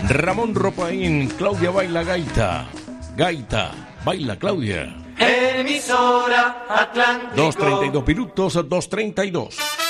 Ramón Ropaín, Claudia baila gaita. Gaita, baila Claudia. Emisora Atlántico. 2:32 minutos, 2:32.